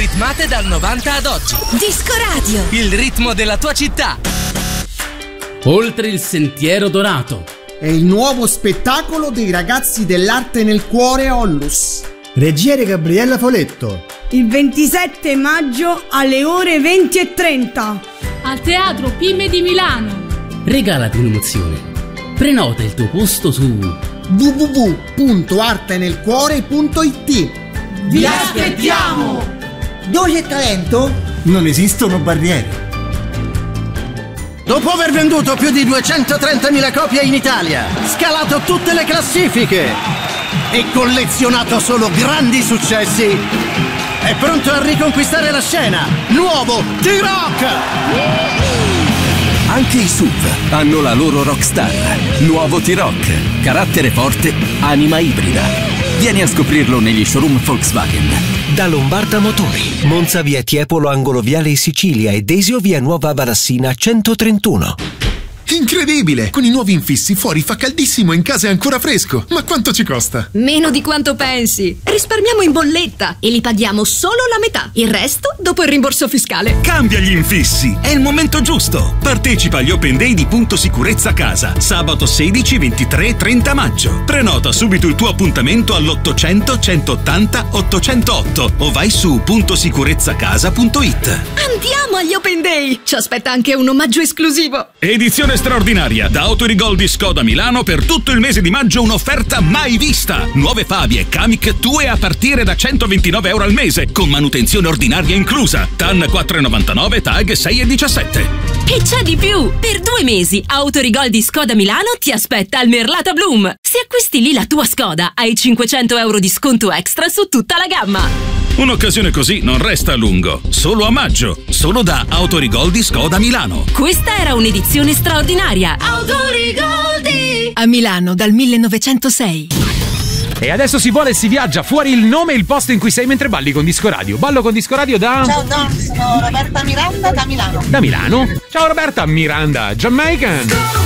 ritmate dal 90 ad oggi. Disco Radio. Il ritmo della tua città. Oltre il Sentiero Dorato. È il nuovo spettacolo dei ragazzi dell'arte nel cuore Ollus. Regia Gabriella Foletto. Il 27 maggio alle ore 20:30 al Teatro Pime di Milano. Regalati un'emozione. Prenota il tuo posto su www.artenelcuore.it. Vi aspettiamo! Dove c'è talento? Non esistono barriere. Dopo aver venduto più di 230.000 copie in Italia, scalato tutte le classifiche e collezionato solo grandi successi, è pronto a riconquistare la scena. Nuovo T-Rock! Anche i SUV hanno la loro rockstar. Nuovo T-Rock. Carattere forte, anima ibrida. Vieni a scoprirlo negli showroom Volkswagen. Da Lombarda Motori, Monza via Tiepolo angolo Viale Sicilia e Desio via Nuova Barassina 131. Incredibile! Con i nuovi infissi fuori fa caldissimo e in casa è ancora fresco. Ma quanto ci costa? Meno di quanto pensi. Risparmiamo in bolletta e li paghiamo solo la metà. Il resto dopo il rimborso fiscale. Cambia gli infissi, è il momento giusto. Partecipa agli Open Day di Punto Sicurezza Casa, sabato 16, 23 e 30 maggio. Prenota subito il tuo appuntamento all'800 180 808 o vai su puntosicurezzacasa.it. Andiamo agli Open Day! Ci aspetta anche un omaggio esclusivo. Edizione straordinaria da Autorigol di Skoda Milano. Per tutto il mese di maggio un'offerta mai vista. Nuove Fabie e Kamiq Tue a partire da €129 al mese, con manutenzione ordinaria inclusa. TAN 4,99, TAG 6,17. E c'è di più! Per 2 mesi Autorigol di Skoda Milano ti aspetta al Merlata Bloom. Se acquisti lì la tua Skoda hai €500 di sconto extra su tutta la gamma. Un'occasione così non resta a lungo. Solo a maggio. Solo da Autorigol di Skoda Milano. Questa era un'edizione straordinaria. Autorigoldi! A Milano dal 1906. E adesso si vola e si viaggia. Fuori il nome e il posto in cui sei mentre balli con Disco Radio. Ballo con Disco Radio da... Ciao Don, sono Roberta Miranda da Milano. Da Milano? Ciao Roberta, Miranda, Jamaican.